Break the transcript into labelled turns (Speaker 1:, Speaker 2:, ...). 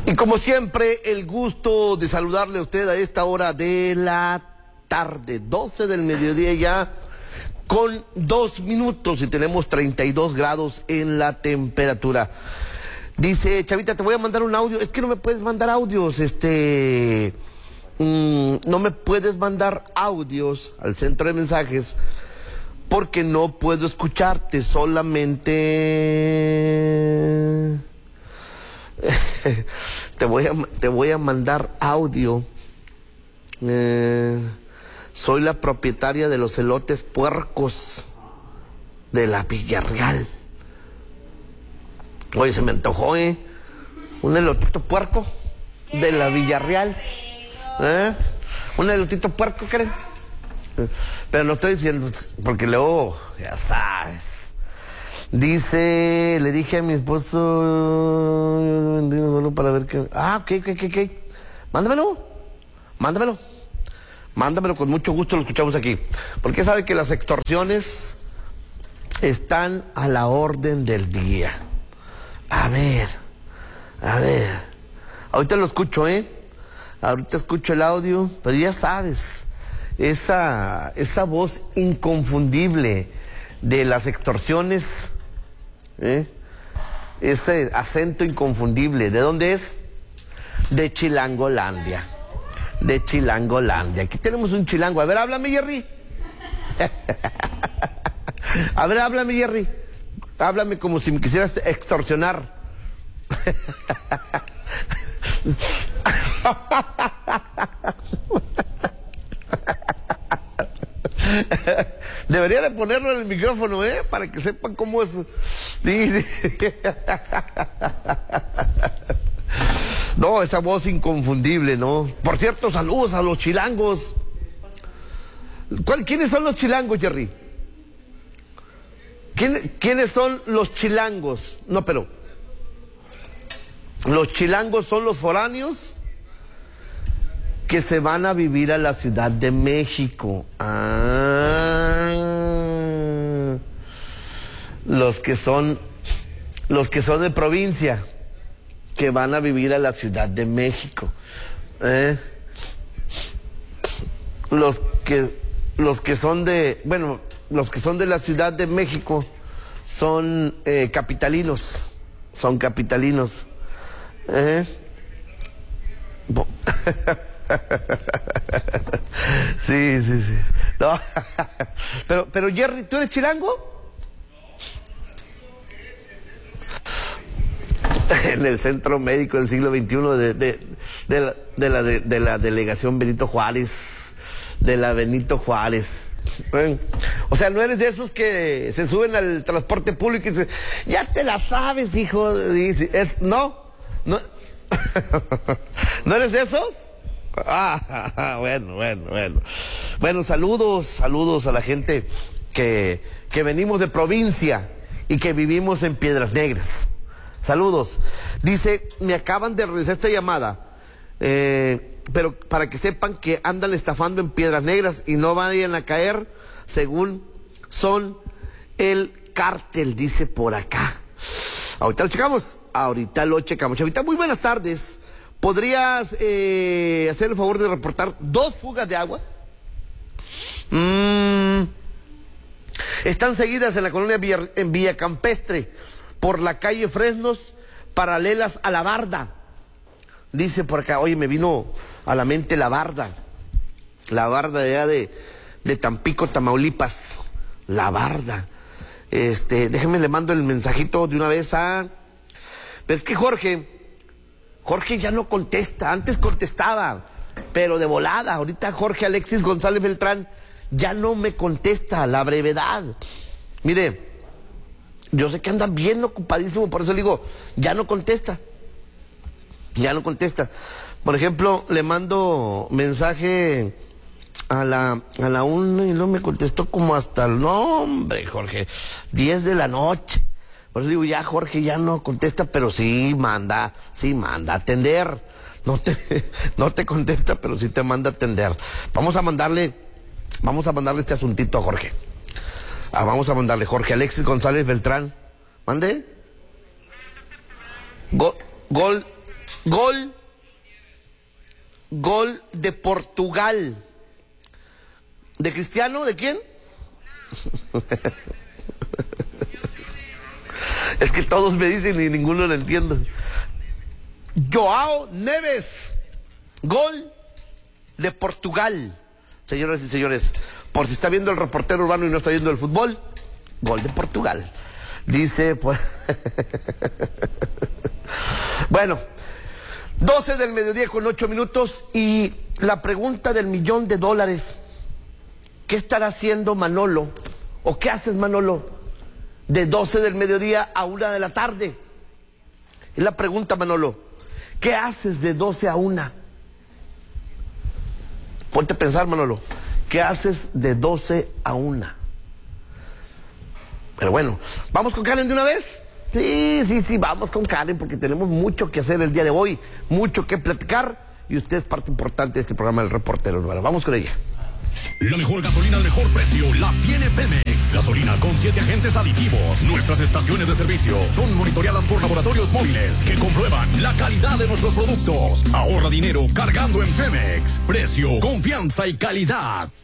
Speaker 1: Y como siempre, el gusto de saludarle a usted a esta hora de la tarde, 12 del mediodía ya, con 2 minutos y tenemos 32 grados en la temperatura. Dice, Chavita, te voy a mandar un audio. Es que no me puedes mandar audios, no me puedes mandar audios al centro de mensajes porque no puedo escucharte, solamente te voy a mandar audio. Soy la propietaria de los elotes puercos de la Villarreal. Oye, se me antojó, un elotito puerco de la Villarreal. Un elotito puerco, ¿creen? Pero no estoy diciendo, porque luego, ya sabes. Dice, le dije a mi esposo, para ver qué. Ok. Mándamelo, con mucho gusto lo escuchamos aquí. Porque sabe que las extorsiones están a la orden del día. A ver. Ahorita lo escucho, Ahorita escucho el audio, pero ya sabes, esa voz inconfundible de las extorsiones, ese acento inconfundible, ¿de dónde es? De Chilangolandia. Aquí tenemos un chilango. A ver, háblame, Jerry. Háblame como si me quisieras extorsionar. Debería de ponerlo en el micrófono, para que sepan cómo es. Sí. No, esa voz inconfundible, ¿no? Por cierto, saludos a los chilangos. ¿Quiénes son los chilangos, Jerry? ¿Quiénes son los chilangos? No, pero los chilangos son los foráneos que se van a vivir a la Ciudad de México. Los que son de provincia, que van a vivir a la Ciudad de México. Los que son de la Ciudad de México son capitalinos. Sí. No. Pero Jerry, ¿tú eres chilango? En el Centro Médico del Siglo XXI de la delegación Benito Juárez, de la Benito Juárez. O sea, no eres de esos que se suben al transporte público y dicen, ya te la sabes, hijo. ¿No? ¿No eres de esos? Bueno. Bueno, saludos a la gente que venimos de provincia y que vivimos en Piedras Negras. Saludos. Dice, me acaban de realizar esta llamada, pero para que sepan que andan estafando en Piedras Negras y no vayan a caer, según son el cártel, dice por acá. Ahorita lo checamos. Chavita, muy buenas tardes. ¿Podrías hacer el favor de reportar 2 fugas de agua? Están seguidas en la colonia en Villa Campestre, por la calle Fresnos, paralelas a La Barda. Dice por acá, oye, me vino a la mente La Barda de allá de Tampico, Tamaulipas. La Barda. Déjeme, le mando el mensajito de una vez a... Pero es que Jorge ya no contesta. Antes contestaba, pero de volada. Ahorita Jorge Alexis González Beltrán ya no me contesta, la brevedad. Mire, yo sé que anda bien ocupadísimo, por eso le digo, ya no contesta. Por ejemplo, le mando mensaje a la 1 y no me contestó como hasta el nombre, Jorge, 10 de la noche. Por eso digo, ya Jorge ya no contesta, pero sí manda a atender. No te contesta, pero sí te manda a atender. Vamos a mandarle este asuntito a Jorge. Vamos a mandarle Jorge Alexis González Beltrán. ¿Mande? Gol Gol de Portugal. ¿De Cristiano? ¿De quién? Es que todos me dicen y ninguno lo entiendo. Joao Neves. Gol de Portugal. Señoras y señores, por si está viendo el reportero urbano y no está viendo el fútbol, gol de Portugal. Dice, pues... Bueno, 12 del mediodía con 8 minutos y la pregunta del $1.000.000. ¿Qué estará haciendo Manolo? ¿O qué haces, Manolo? De 12 del mediodía a 1 de la tarde. Es la pregunta, Manolo. ¿Qué haces de 12 a 1? Ponte a pensar, Manolo. ¿Qué haces de 12 a 1? Pero bueno, ¿vamos con Karen de una vez? Sí, vamos con Karen porque tenemos mucho que hacer el día de hoy, mucho que platicar y usted es parte importante de este programa del Reportero Urbano. Vamos con ella.
Speaker 2: La mejor gasolina al mejor precio la tiene Pemex. Gasolina con 7 agentes aditivos. Nuestras estaciones de servicio son monitoreadas por laboratorios móviles que comprueban la calidad de nuestros productos. Ahorra dinero cargando en Pemex. Precio, confianza y calidad.